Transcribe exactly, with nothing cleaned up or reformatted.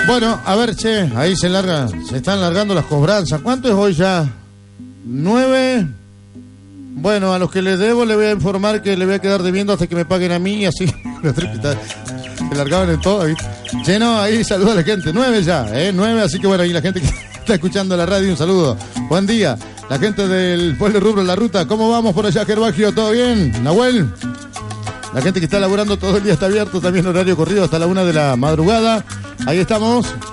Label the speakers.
Speaker 1: Bueno, a ver, che, ahí se larga, se están largando las cobranzas. ¿Cuánto es hoy ya? ¿Nueve? Bueno, a los que les debo le voy a informar que le voy a quedar debiendo hasta que me paguen a mí y así. Se largaban en todo, ¿viste? Lleno, ahí saluda a la gente. Nueve ya, ¿eh? Nueve, así que bueno, ahí la gente que está escuchando la radio, un saludo. Buen día. La gente del pueblo rubro en la ruta, ¿cómo vamos por allá, Gervagio? ¿Todo bien? ¿Nahuel? La gente que está laburando todo el día está abierto, también horario corrido hasta la una de la madrugada. Ahí estamos.